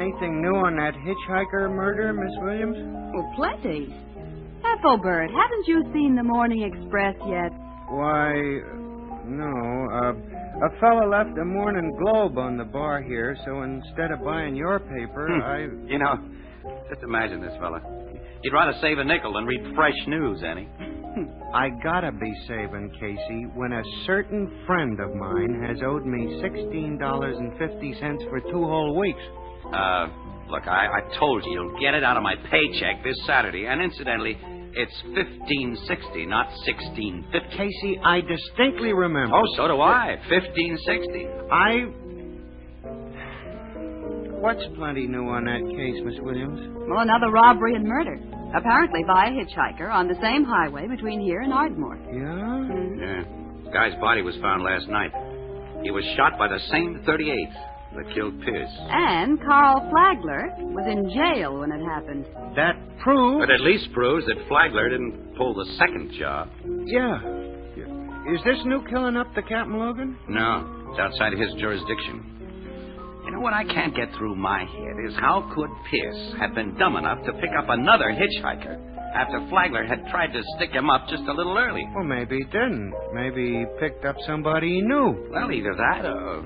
Anything new on that hitchhiker murder, Miss Williams? Oh, plenty. Ethelbert, haven't you seen the Morning Express yet? Why, no. A fella left a Morning Globe on the bar here, so instead of buying your paper, You know, just imagine this fella. You'd rather save a nickel than read fresh news, Annie. I gotta be saving, Casey, when a certain friend of mine has owed me $16.50 for 2 whole weeks. Look, I told you you'll get it out of my paycheck this Saturday. And incidentally, it's $15.60, not $16.50. Casey, I distinctly remember. Oh, so do I. $15.60. What's plenty new on that case, Miss Williams? Well, another robbery and murder. Apparently by a hitchhiker on the same highway between here and Ardmore. Yeah? Yeah. The guy's body was found last night. He was shot by the same .38 that killed Pierce. And Carl Flagler was in jail when it happened. That proves... But at least proves that Flagler didn't pull the second job. Yeah. Is this new killing up the Captain Logan? No, it's outside of his jurisdiction. You know what I can't get through my head is how could Pierce have been dumb enough to pick up another hitchhiker after Flagler had tried to stick him up just a little early? Well, maybe he didn't. Maybe he picked up somebody he knew. Well, either that or...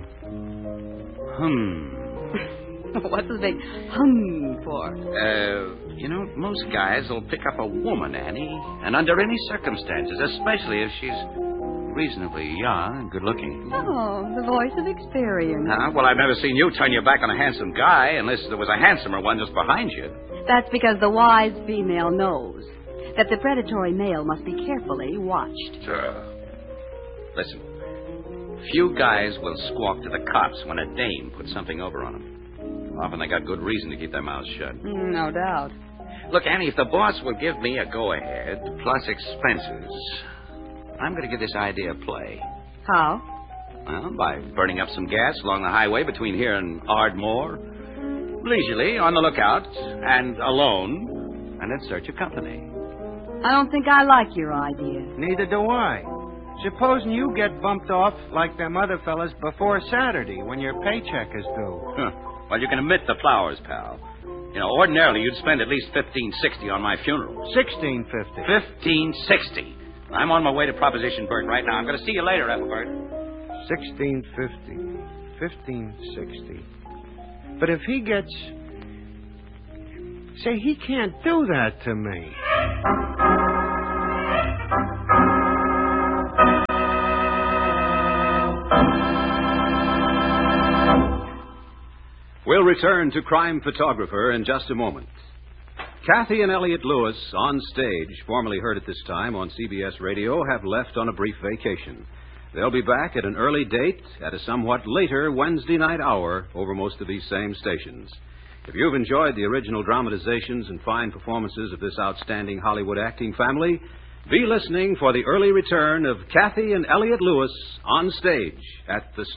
What's the big for? You know, most guys will pick up a woman, Annie, and under any circumstances, especially if she's reasonably young and good-looking. Oh, the voice of experience. Well, I've never seen you turn your back on a handsome guy unless there was a handsomer one just behind you. That's because the wise female knows that the predatory male must be carefully watched. Sure. Listen, few guys will squawk to the cops when a dame puts something over on them. Often they got good reason to keep their mouths shut. No doubt. Look, Annie, if the boss will give me a go-ahead plus expenses, I'm going to give this idea a play. How? Well, by burning up some gas along the highway between here and Ardmore, leisurely, on the lookout, and alone, and in search of company. I don't think I like your idea. Neither do I. Supposing you get bumped off like them other fellas before Saturday when your paycheck is due. Well, you can admit the flowers, pal. You know, ordinarily you'd spend at least $15.60 on my funeral. $16.50. $15.60. I'm on my way to Proposition Bert right now. I'm going to see you later, Ethelbert. $16.50. $15.60. But if he gets... Say, he can't do that to me. We'll return to Crime Photographer in just a moment. Kathy and Elliot Lewis, on stage, formerly heard at this time on CBS Radio, have left on a brief vacation. They'll be back at an early date at a somewhat later Wednesday night hour over most of these same stations. If you've enjoyed the original dramatizations and fine performances of this outstanding Hollywood acting family, be listening for the early return of Kathy and Elliot Lewis on stage at the